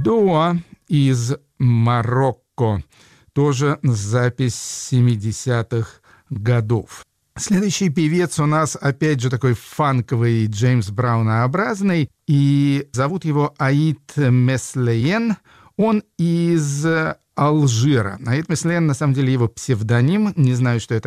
Доа из Марокко. Тоже запись 70-х годов. Следующий певец у нас, опять же, такой фанковый, Джеймс Браунообразный, и зовут его Аид Меслеен. Он из Алжира. Аид Меслеен, на самом деле, его псевдоним. Не знаю, что это